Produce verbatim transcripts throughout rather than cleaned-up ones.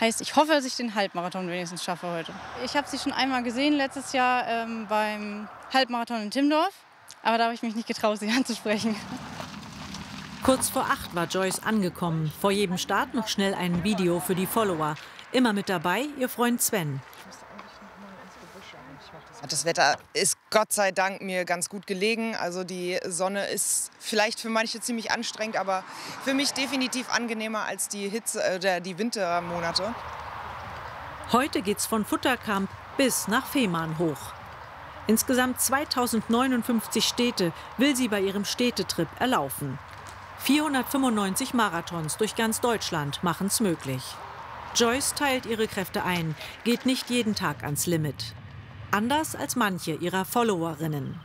Heißt, ich hoffe, dass ich den Halbmarathon wenigstens schaffe heute. Ich habe sie schon einmal gesehen, letztes Jahr ähm, beim Halbmarathon in Timmendorf. Aber da habe ich mich nicht getraut, sie anzusprechen. Kurz vor acht war Joyce angekommen. Vor jedem Start noch schnell ein Video für die Follower. Immer mit dabei ihr Freund Sven. Das Wetter ist Gott sei Dank mir ganz gut gelegen. Also die Sonne ist vielleicht für manche ziemlich anstrengend, aber für mich definitiv angenehmer als die Hitze oder die Wintermonate. Heute geht's von Futterkamp bis nach Fehmarn hoch. Insgesamt zweitausendneunundfünfzig Städte will sie bei ihrem Städtetrip erlaufen. vierhundertfünfundneunzig Marathons durch ganz Deutschland machen's möglich. Joyce teilt ihre Kräfte ein, geht nicht jeden Tag ans Limit. Anders als manche ihrer Followerinnen.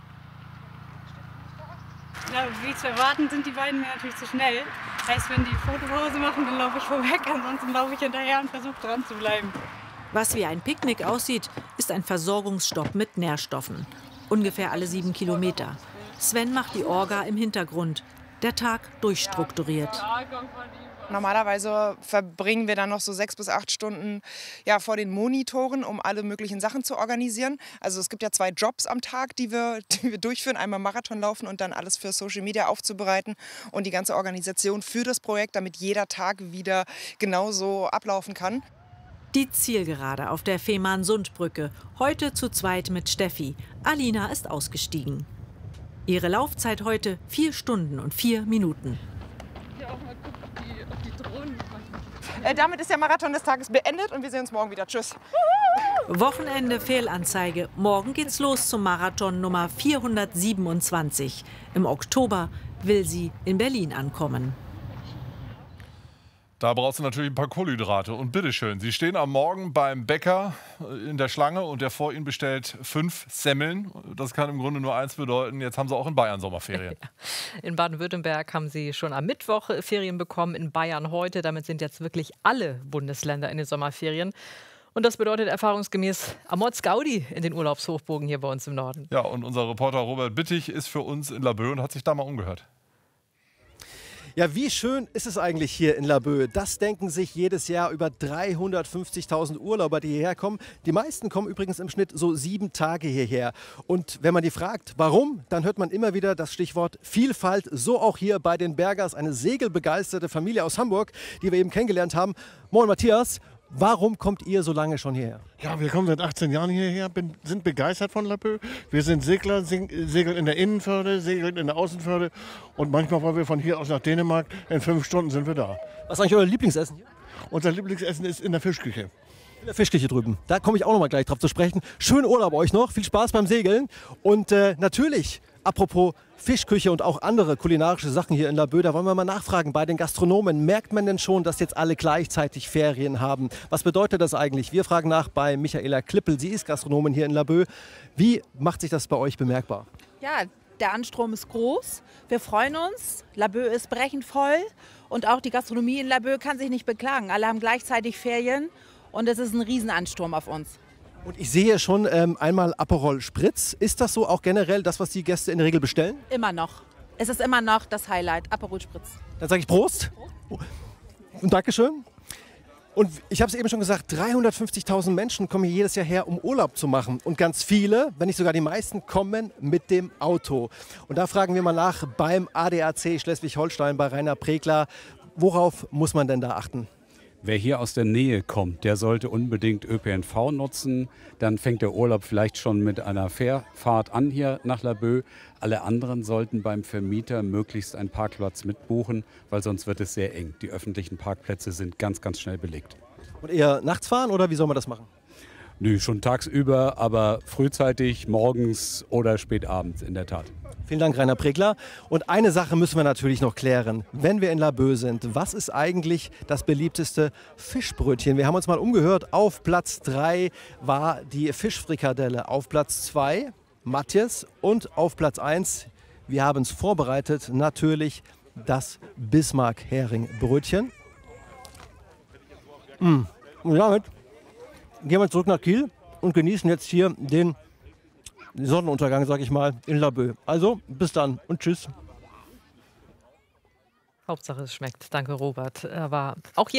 Ja, wie zu erwarten sind die beiden mir natürlich zu schnell. Heißt, wenn die Fotopause machen, dann laufe ich vorweg, ansonsten laufe ich hinterher und versuche dran zu bleiben. Was wie ein Picknick aussieht, ist ein Versorgungsstopp mit Nährstoffen. Ungefähr alle sieben Kilometer. Sven macht die Orga im Hintergrund. Der Tag durchstrukturiert. Normalerweise verbringen wir dann noch so sechs bis acht Stunden ja, vor den Monitoren, um alle möglichen Sachen zu organisieren. Also es gibt ja zwei Jobs am Tag, die wir, die wir durchführen. Einmal Marathon laufen und dann alles für Social Media aufzubereiten und die ganze Organisation für das Projekt, damit jeder Tag wieder genauso ablaufen kann. Die Zielgerade auf der Fehmarn-Sund-Brücke. Heute zu zweit mit Steffi. Alina ist ausgestiegen. Ihre Laufzeit heute vier Stunden und vier Minuten. Äh, damit ist der Marathon des Tages beendet und wir sehen uns morgen wieder. Tschüss. Wochenende Fehlanzeige. Morgen geht's los zum Marathon Nummer vierhundertsiebenundzwanzig. Im Oktober will sie in Berlin ankommen. Da brauchst du natürlich ein paar Kohlenhydrate. Und bitteschön, Sie stehen am Morgen beim Bäcker in der Schlange und der vor Ihnen bestellt fünf Semmeln. Das kann im Grunde nur eins bedeuten, jetzt haben Sie auch in Bayern Sommerferien. In Baden-Württemberg haben Sie schon am Mittwoch Ferien bekommen, in Bayern heute. Damit sind jetzt wirklich alle Bundesländer in den Sommerferien. Und das bedeutet erfahrungsgemäß Amorz Gaudi in den Urlaubshochburgen hier bei uns im Norden. Ja, und unser Reporter Robert Bittig ist für uns in Laboe und hat sich da mal umgehört. Ja, wie schön ist es eigentlich hier in Laboe? Das denken sich jedes Jahr über dreihundertfünfzigtausend Urlauber, die hierher kommen. Die meisten kommen übrigens im Schnitt so sieben Tage hierher. Und wenn man die fragt, warum, dann hört man immer wieder das Stichwort Vielfalt. So auch hier bei den Bergers, eine segelbegeisterte Familie aus Hamburg, die wir eben kennengelernt haben. Moin Matthias, warum kommt ihr so lange schon hierher? Ja, wir kommen seit achtzehn Jahren hierher, bin, sind begeistert von Laboe. Wir sind Segler, segeln in der Innenförde, segeln in der Außenförde und manchmal wollen wir von hier aus nach Dänemark. In fünf Stunden sind wir da. Was ist eigentlich euer Lieblingsessen hier? Unser Lieblingsessen ist in der Fischküche. In der Fischküche drüben. Da komme ich auch noch mal gleich drauf zu sprechen. Schönen Urlaub euch noch, viel Spaß beim Segeln. Und äh, natürlich, apropos Fischküche und auch andere kulinarische Sachen hier in Laboe, da wollen wir mal nachfragen bei den Gastronomen. Merkt man denn schon, dass jetzt alle gleichzeitig Ferien haben? Was bedeutet das eigentlich? Wir fragen nach bei Michaela Klippel. Sie ist Gastronomin hier in Laboe. Wie macht sich das bei euch bemerkbar? Ja, der Anstrom ist groß. Wir freuen uns. Laboe ist brechend voll. Und auch die Gastronomie in Laboe kann sich nicht beklagen. Alle haben gleichzeitig Ferien und es ist ein Riesenansturm auf uns. Und ich sehe schon ähm, einmal Aperol Spritz. Ist das so auch generell das, was die Gäste in der Regel bestellen? Immer noch. Es ist immer noch das Highlight, Aperol Spritz. Dann sage ich Prost. Prost. Und Dankeschön. Und ich habe es eben schon gesagt, dreihundertfünfzigtausend Menschen kommen hier jedes Jahr her, um Urlaub zu machen. Und ganz viele, wenn nicht sogar die meisten, kommen mit dem Auto. Und da fragen wir mal nach beim A D A C Schleswig-Holstein bei Rainer Pregler. Worauf muss man denn da achten? Wer hier aus der Nähe kommt, der sollte unbedingt Ö P N V nutzen. Dann fängt der Urlaub vielleicht schon mit einer Fährfahrt an hier nach Laboe. Alle anderen sollten beim Vermieter möglichst einen Parkplatz mitbuchen, weil sonst wird es sehr eng. Die öffentlichen Parkplätze sind ganz, ganz schnell belegt. Und eher nachts fahren oder wie soll man das machen? Nö, schon tagsüber, aber frühzeitig, morgens oder spät abends in der Tat. Vielen Dank, Rainer Pregler. Und eine Sache müssen wir natürlich noch klären. Wenn wir in Laboe sind, was ist eigentlich das beliebteste Fischbrötchen? Wir haben uns mal umgehört. Auf Platz drei war die Fischfrikadelle. Auf Platz zwei Matthias und auf Platz eins, wir haben es vorbereitet, natürlich das Bismarck-Hering-Brötchen. Mm. Und damit gehen wir zurück nach Kiel und genießen jetzt hier den Sonnenuntergang, sag ich mal, in Laboe. Also, bis dann und tschüss. Hauptsache es schmeckt. Danke, Robert. Aber auch hier